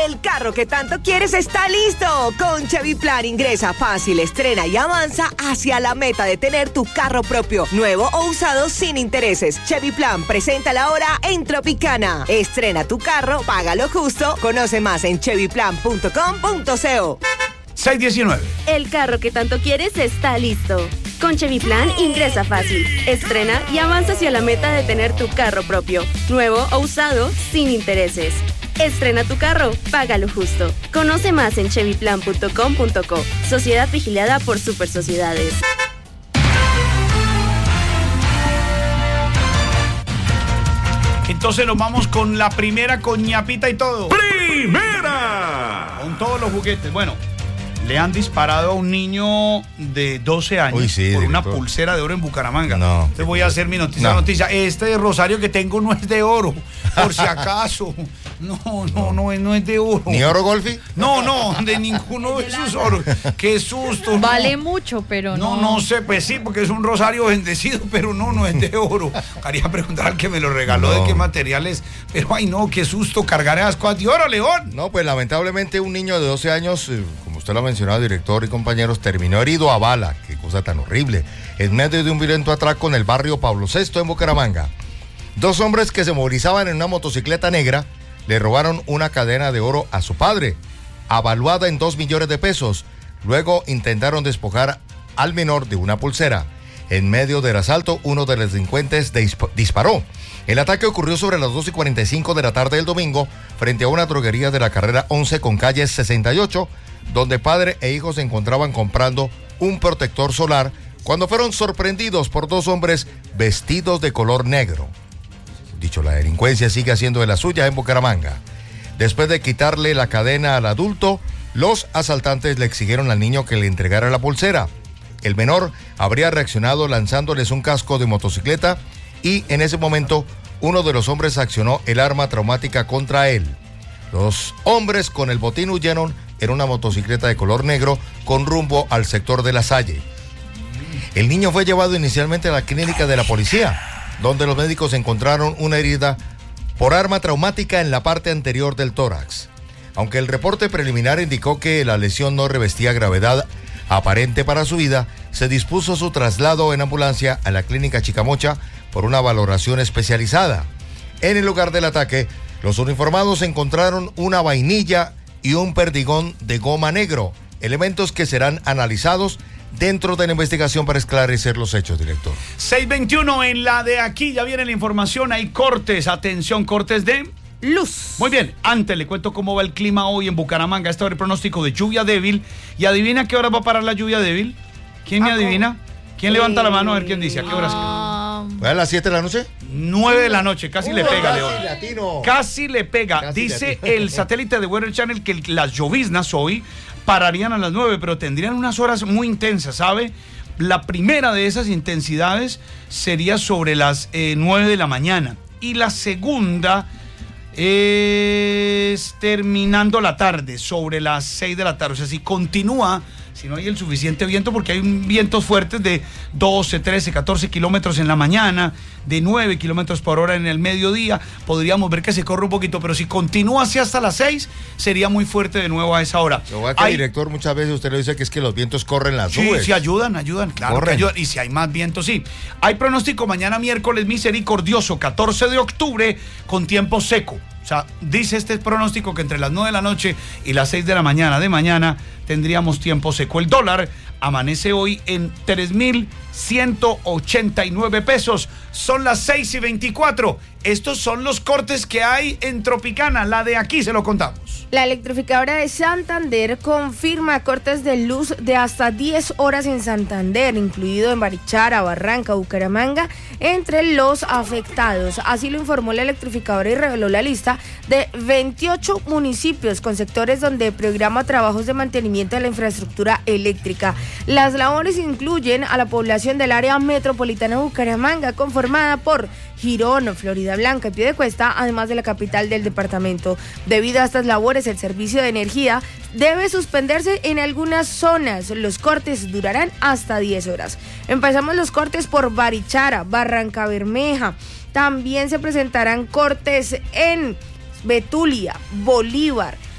El carro que tanto quieres está listo. Con Chevy Plan ingresa fácil, estrena y avanza hacia la meta de tener tu carro propio, nuevo o usado sin intereses. Chevy Plan presenta la hora en Tropicana. Estrena tu carro, paga lo justo. Conoce más en chevyplan.com.co. 619. El carro que tanto quieres está listo. Con Chevy Plan ingresa fácil, estrena y avanza hacia la meta de tener tu carro propio, nuevo o usado, sin intereses. Estrena tu carro, paga lo justo. Conoce más en chevyplan.com.co. Sociedad vigilada por Super Sociedades. Entonces nos vamos con la primera, con ñapita y todo. ¡Primera! Con todos los juguetes. Bueno, le han disparado a un niño de 12 años. Uy, sí, por una director. pulsera de oro en Bucaramanga. No. Entonces voy a hacer mi noticia. Este rosario que tengo no es de oro, por si acaso. No es de oro. ¿Ni oro golfi? No, de ninguno de esos oros. Qué susto. no. Vale mucho, pero no. No sé, pues sí, porque es un rosario bendecido, pero no es de oro. Quería preguntar al que me lo regaló de qué material es. Pero ay no, qué susto cargar esas cosas de oro, León. No, pues lamentablemente un niño de 12 años, como usted lo ha mencionado, director y compañeros, terminó herido a bala. Qué cosa tan horrible. En medio de un violento atraco en el barrio Pablo VI en Bucaramanga. Dos hombres que se movilizaban en una motocicleta negra le robaron una cadena de oro a su padre, avaluada en 2 millones de pesos. Luego intentaron despojar al menor de una pulsera. En medio del asalto, uno de los delincuentes disparó. El ataque ocurrió sobre las 2:45 de la tarde del domingo, frente a una droguería de la carrera 11 con calle 68, donde padre e hijo se encontraban comprando un protector solar, cuando fueron sorprendidos por dos hombres vestidos de color negro. Dicho, la delincuencia sigue haciendo de la suya en Bucaramanga. Después de quitarle la cadena al adulto, los asaltantes le exigieron al niño que le entregara la pulsera. El menor habría reaccionado lanzándoles un casco de motocicleta y en ese momento uno de los hombres accionó el arma traumática contra él. Los hombres con el botín huyeron en una motocicleta de color negro con rumbo al sector de La Salle. El niño fue llevado inicialmente a la clínica de la policía, donde los médicos encontraron una herida por arma traumática en la parte anterior del tórax. Aunque el reporte preliminar indicó que la lesión no revestía gravedad aparente para su vida, se dispuso su traslado en ambulancia a la clínica Chicamocha por una valoración especializada. En el lugar del ataque, los uniformados encontraron una vainilla y un perdigón de goma negro, elementos que serán analizados dentro de la investigación para esclarecer los hechos, director. 621 en la de aquí, ya viene la información, hay cortes, atención, cortes de luz. Muy bien, antes le cuento cómo va el clima hoy en Bucaramanga. Este es el pronóstico de lluvia débil. ¿Y adivina a qué hora va a parar la lluvia débil? ¿Quién me adivina? ¿Quién levanta la mano a ver quién dice? ¿A qué horas? ¿Va a las 7 de la noche? 9 de la noche, casi le pega, casi León. latino. Casi le pega. Casi Dice latino. el satélite de Weather Channel que las lloviznas hoy pararían a las 9, pero tendrían unas horas muy intensas, ¿sabe? La primera de esas intensidades sería sobre las 9 de la mañana y la segunda es terminando la tarde, sobre las 6 de la tarde. O sea, si continúa, si no hay el suficiente viento, porque hay vientos fuertes de 12, 13, 14 kilómetros en la mañana, de 9 kilómetros por hora en el mediodía, podríamos ver que se corre un poquito, pero si continúa así hasta las 6, sería muy fuerte de nuevo a esa hora. Lo que director, muchas veces usted le dice que es que los vientos corren las nubes. Sí, ayudan, claro. Corren. Que ayudan. Y si hay más viento, sí. Hay pronóstico mañana miércoles misericordioso, 14 de octubre, con tiempo seco. O sea, dice este pronóstico que entre las 9 de la noche y las 6 de la mañana de mañana tendríamos tiempo seco. El dólar amanece hoy en 3,189 pesos. Son las 6:24. Estos son los cortes que hay en Tropicana. La de aquí se lo contamos. La electrificadora de Santander confirma cortes de luz de hasta 10 horas en Santander, incluido en Barichara, Barranca, Bucaramanga, entre los afectados. Así lo informó la electrificadora y reveló la lista de 28 municipios con sectores donde programa trabajos de mantenimiento de la infraestructura eléctrica. Las labores incluyen a la población del área metropolitana de Bucaramanga, conformada por Girón, Florida Blanca y Piedecuesta, además de la capital del departamento. Debido a estas labores, el servicio de energía debe suspenderse en algunas zonas. Los cortes durarán hasta 10 horas. Empezamos los cortes por Barichara, Barranca Bermeja. También se presentarán cortes en Betulia, Bolívar,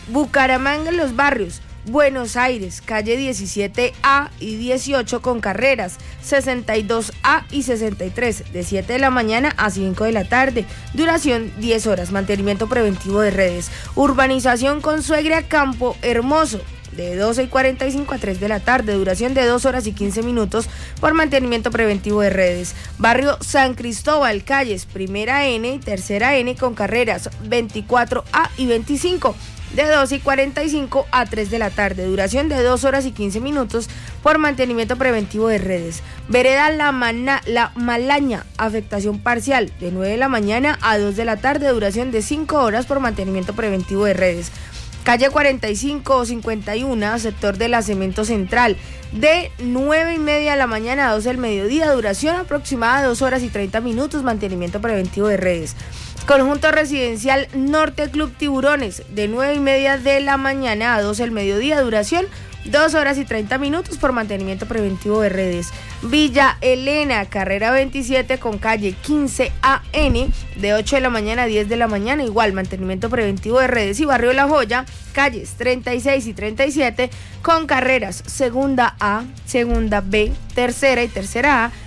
Bucaramanga, en los barrios Buenos Aires, calle 17A y 18 con carreras 62A y 63, de 7 de la mañana a 5 de la tarde, duración 10 horas, mantenimiento preventivo de redes. Urbanización Consuegra, Campo Hermoso, de 12:45 a 3 de la tarde, duración de 2 horas y 15 minutos por mantenimiento preventivo de redes. Barrio San Cristóbal, calles Primera N y Tercera N con carreras 24A y 25, de 12:45 a 3 de la tarde, duración de 2 horas y 15 minutos por mantenimiento preventivo de redes. Vereda La Malaña, afectación parcial, de 9 de la mañana a 2 de la tarde, duración de 5 horas por mantenimiento preventivo de redes. Calle 45 o 51, sector de la Cemento Central, de 9:30 de la mañana a 12 del mediodía, duración aproximada de 2 horas y 30 minutos, mantenimiento preventivo de redes. Conjunto residencial Norte Club Tiburones, de 9:30 de la mañana a 12 del mediodía, duración 2 horas y 30 minutos por mantenimiento preventivo de redes. Villa Elena, carrera 27 con calle 15AN, de 8 de la mañana a 10 de la mañana, igual mantenimiento preventivo de redes. Y Barrio La Joya, calles 36 y 37 con carreras segunda A, segunda B, tercera y tercera A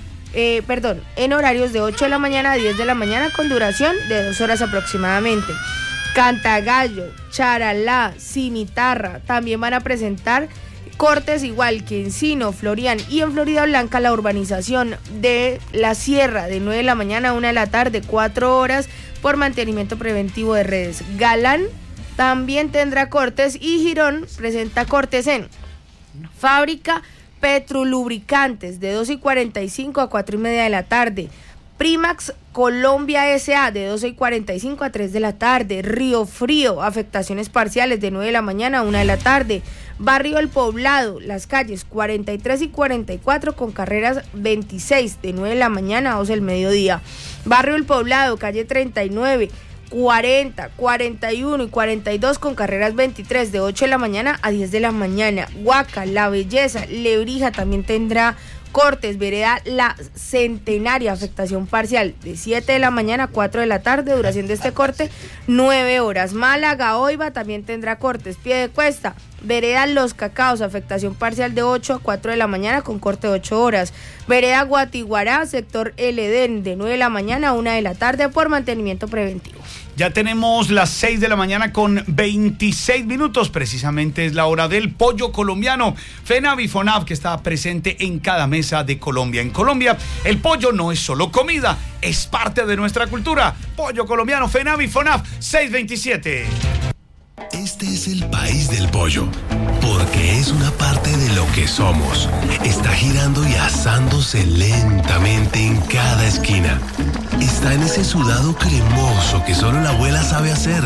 en horarios de 8 de la mañana a 10 de la mañana con duración de 2 horas aproximadamente. Cantagallo, Charalá, Cimitarra también van a presentar cortes, igual que Encino, Florian y en Florida Blanca la urbanización de La Sierra, de 9 de la mañana a 1 de la tarde, 4 horas por mantenimiento preventivo de redes. Galán también tendrá cortes y Girón presenta cortes en Fábrica Petrolubricantes, de 2:45 a 4:30 de la tarde. Primax Colombia S.A. de 12:45 a 3 de la tarde. Río Frío, afectaciones parciales de 9 de la mañana a 1 de la tarde. Barrio El Poblado, las calles 43 y 44 con carreras 26 de 9 de la mañana a 12 del mediodía. Barrio El Poblado, calle 39, 40, 41 y 42 con carreras 23 de 8 de la mañana a 10 de la mañana. Huaca, La Belleza, Lebrija también tendrá cortes. Vereda La Centenaria, afectación parcial de 7 de la mañana a 4 de la tarde, duración de este corte 9 horas. Málaga, Oiva también tendrá cortes. Piedecuesta, Vereda Los Cacaos, afectación parcial de 8 a 4 de la mañana con corte de 8 horas. Vereda Guatiguará, sector El Edén, de 9 de la mañana a 1 de la tarde por mantenimiento preventivo. Ya tenemos las 6 de la mañana con 26 minutos, precisamente es la hora del pollo colombiano. FENAV y FONAV, que está presente en cada mesa de Colombia. En Colombia, el pollo no es solo comida, es parte de nuestra cultura. Pollo colombiano, FENAV y FONAV, 627. Este es el país del pollo, porque es una parte de lo que somos. Está girando y asándose lentamente en cada esquina. Está en ese sudado cremoso que solo la abuela sabe hacer.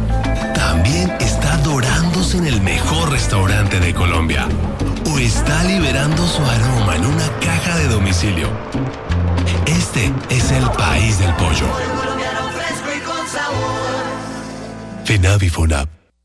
También está dorándose en el mejor restaurante de Colombia. O está liberando su aroma en una caja de domicilio. Este es el país del pollo. FENAV y FONAV.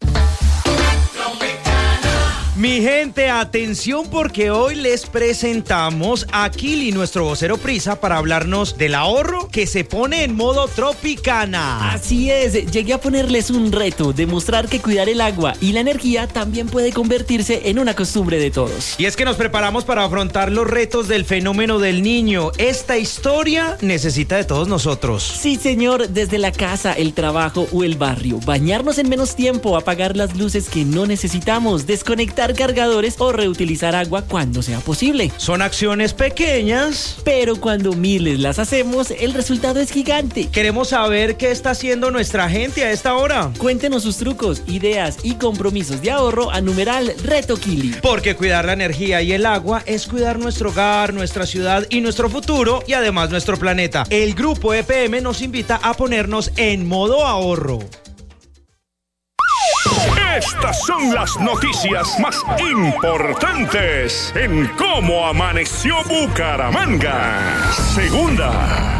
Mi gente, atención porque hoy les presentamos a Kili, nuestro vocero Prisa, para hablarnos del ahorro que se pone en modo Tropicana. Así es, llegué a ponerles un reto, demostrar que cuidar el agua y la energía también puede convertirse en una costumbre de todos. Y es que nos preparamos para afrontar los retos del fenómeno del niño. Esta historia necesita de todos nosotros. Sí, señor, desde la casa, el trabajo o el barrio. Bañarnos en menos tiempo, apagar las luces que no necesitamos, desconectar cargadores o reutilizar agua cuando sea posible. Son acciones pequeñas, pero cuando miles las hacemos, el resultado es gigante. Queremos saber qué está haciendo nuestra gente a esta hora. Cuéntenos sus trucos, ideas y compromisos de ahorro a numeral Reto Kili. Porque cuidar la energía y el agua es cuidar nuestro hogar, nuestra ciudad y nuestro futuro, y además nuestro planeta. El grupo EPM nos invita a ponernos en modo ahorro. Estas son las noticias más importantes en cómo amaneció Bucaramanga. Segunda.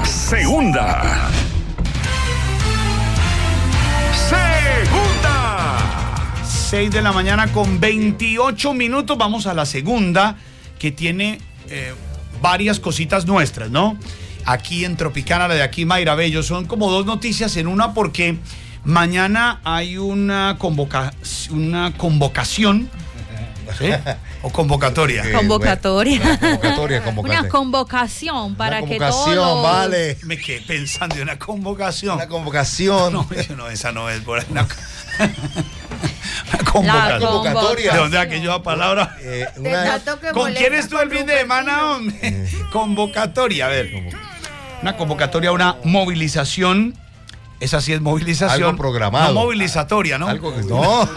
6 de la mañana con 28 minutos. Vamos a la segunda, que tiene varias cositas nuestras, ¿no? Aquí en Tropicana, la de aquí, Mayra Bello. Son como dos noticias en una, porque Mañana hay una convocación, ¿sí? O convocatoria. Convocatoria. Una convocación para una que convocación, todos... vale. Me quedé pensando en una convocación. Una convocación. No, esa no es por ahí. Una convocatoria. ¿De dónde aquella palabra? ¿Con quién estuvo el fin de semana, hombre? Convocatoria, a ver. Una convocatoria, una movilización. Esa sí es movilización. Algo programado. No movilizatoria, ¿no? Algo que no.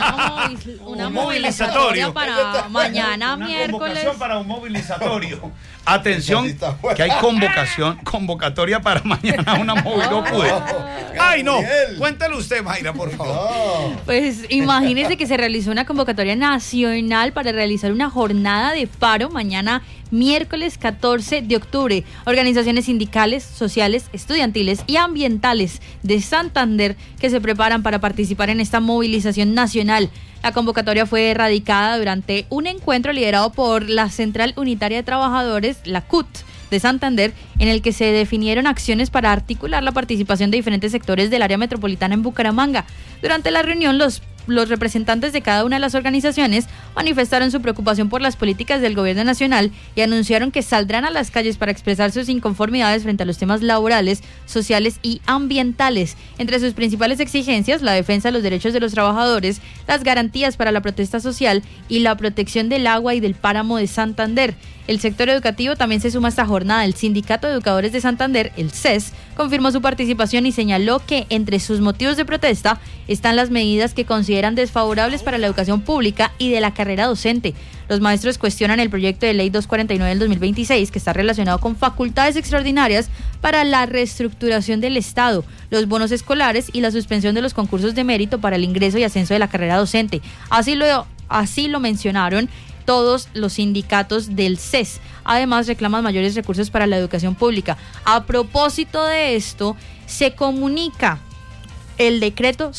Una movilizatoria para mañana, miércoles. Convocación para un movilizatorio. Atención, que hay convocatoria para mañana, una movilización. Ay, no. Cuéntale usted, Mayra, por favor. Pues imagínense que se realizó una convocatoria nacional para realizar una jornada de paro mañana miércoles 14 de octubre. Organizaciones sindicales, sociales, estudiantiles y ambientales de Santander que se preparan para participar en esta movilización nacional. La convocatoria fue radicada durante un encuentro liderado por la Central Unitaria de Trabajadores, la CUT, de Santander, en el que se definieron acciones para articular la participación de diferentes sectores del área metropolitana en Bucaramanga. Durante la reunión, los representantes de cada una de las organizaciones manifestaron su preocupación por las políticas del gobierno nacional y anunciaron que saldrán a las calles para expresar sus inconformidades frente a los temas laborales, sociales y ambientales. Entre sus principales exigencias, la defensa de los derechos de los trabajadores, las garantías para la protesta social y la protección del agua y del páramo de Santander. El sector educativo también se suma a esta jornada. El Sindicato de Educadores de Santander, el CES, confirmó su participación y señaló que entre sus motivos de protesta están las medidas que consideran desfavorables para la educación pública y de la carrera docente. Los maestros cuestionan el proyecto de ley 249 del 2026, que está relacionado con facultades extraordinarias para la reestructuración del Estado, los bonos escolares y la suspensión de los concursos de mérito para el ingreso y ascenso de la carrera docente. Así lo mencionaron todos los sindicatos del CES. Además, reclaman mayores recursos para la educación pública. A propósito de esto, se comunica el decreto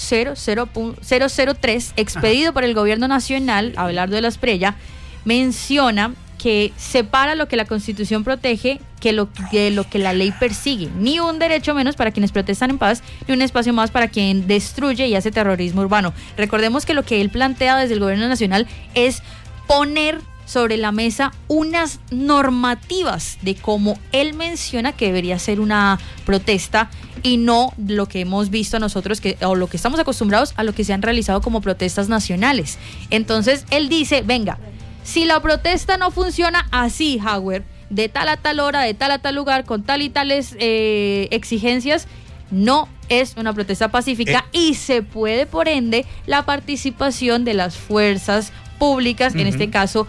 003 expedido por el gobierno nacional, Abelardo de la Espriella, menciona que separa lo que la Constitución protege que lo que la ley persigue. Ni un derecho menos para quienes protestan en paz, ni un espacio más para quien destruye y hace terrorismo urbano. Recordemos que lo que él plantea desde el gobierno nacional es poner sobre la mesa unas normativas de cómo él menciona que debería ser una protesta y no lo que hemos visto nosotros o lo que estamos acostumbrados a lo que se han realizado como protestas nacionales. Entonces él dice, venga, si la protesta no funciona así, Howard, de tal a tal hora, de tal a tal lugar, con tal y tales exigencias, no es una protesta pacífica y se puede, por ende, la participación de las fuerzas públicas, en este caso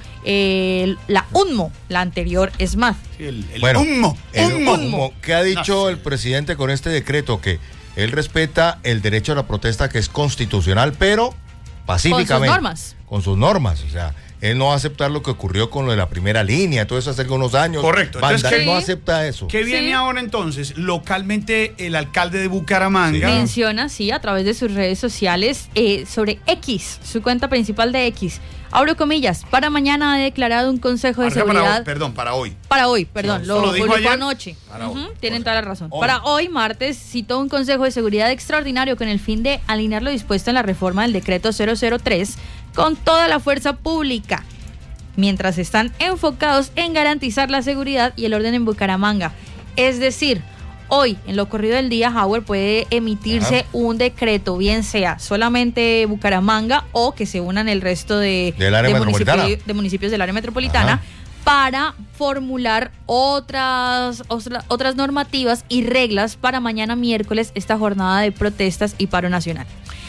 la UNMO, la anterior es más. El UNMO. ¿Qué ha dicho el presidente con este decreto? Que él respeta el derecho a la protesta, que es constitucional, pero pacíficamente. Con sus normas. O sea, él no va a aceptar lo que ocurrió con lo de la primera línea, todo eso hace algunos años. Correcto. Entonces, él no acepta eso. ¿Qué viene ahora entonces? Localmente, el alcalde de Bucaramanga menciona, a través de sus redes sociales, sobre X, su cuenta principal de X. Abro comillas, para mañana ha declarado un consejo de seguridad. Para hoy. Para hoy, perdón, lo publicó anoche. Tienen toda la razón. Hoy. Para hoy, martes, citó un consejo de seguridad extraordinario con el fin de alinear lo dispuesto en la reforma del decreto 003 con toda la fuerza pública, mientras están enfocados en garantizar la seguridad y el orden en Bucaramanga. Es decir, hoy, en lo corrido del día, Howard, puede emitirse un decreto, bien sea solamente Bucaramanga o que se unan el resto de municipios del área metropolitana para formular otras normativas y reglas para mañana miércoles, esta jornada de protestas y paro nacional.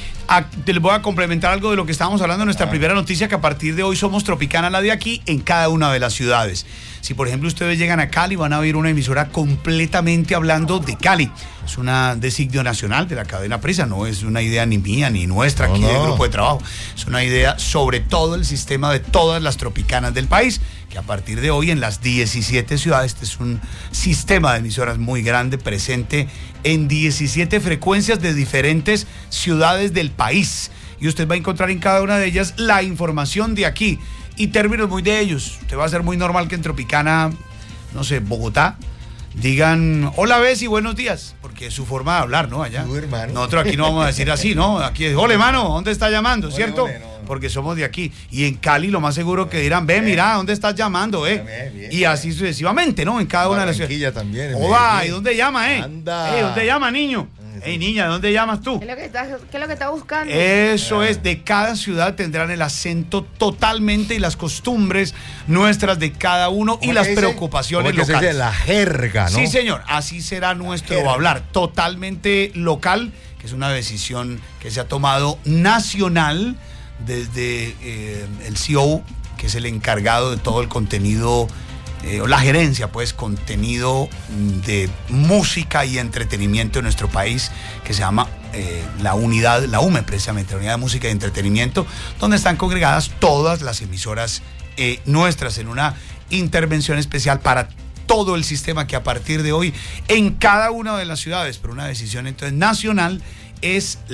Te les voy a complementar algo de lo que estábamos hablando en nuestra primera noticia, que a partir de hoy somos Tropicana, la de aquí, en cada una de las ciudades. Si por ejemplo ustedes llegan a Cali, van a ver una emisora completamente hablando de Cali. Es una designio nacional de la cadena Prisa, no es una idea ni mía ni nuestra aquí del grupo de trabajo. Es una idea sobre todo el sistema de todas las tropicanas del país, que a partir de hoy en las 17 ciudades, este es un sistema de emisoras muy grande, presente en 17 frecuencias de diferentes ciudades del país. Y usted va a encontrar en cada una de ellas la información de aquí y términos muy de ellos. Te va a ser muy normal que en Tropicana, no sé, Bogotá, digan hola Bessie, buenos días, porque es su forma de hablar, ¿no? Allá. Hermano. Nosotros aquí no vamos a decir así, ¿no? Aquí es, hola hermano, ¿dónde está llamando? Ole, ¿Cierto? ole, no. Porque somos de aquí. Y en Cali lo más seguro que dirán, ve, mira, ¿dónde estás llamando, Bien, y así sucesivamente, ¿no? En cada una de las ciudades. También. Oba, ¿y dónde llama, Anda. ¿Dónde llama, niño? Niña, ¿dónde llamas tú? ¿Qué es lo que está buscando? Eso es, de cada ciudad tendrán el acento totalmente y las costumbres nuestras de cada uno y las preocupaciones ¿Cómo es que locales. se dice? La jerga, ¿no? Sí, señor, así será nuestro hablar, totalmente local, que es una decisión que se ha tomado nacional desde el CEO, que es el encargado de todo el contenido, o la gerencia, pues, contenido de música y entretenimiento en nuestro país, que se llama la unidad, la UME precisamente, la Unidad de Música y Entretenimiento, donde están congregadas todas las emisoras nuestras en una intervención especial para todo el sistema que a partir de hoy en cada una de las ciudades, por una decisión entonces nacional, es